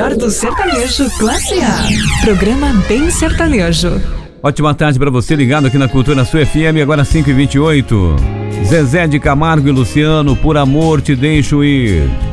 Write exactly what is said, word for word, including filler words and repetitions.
melhor do sertanejo classe A. Programa Bem Sertanejo. Ótima tarde para você ligado aqui na Cultura Sua F M, agora cinco e vinte e oito. Zezé de Camargo e Luciano, Por Amor Te Deixo Ir.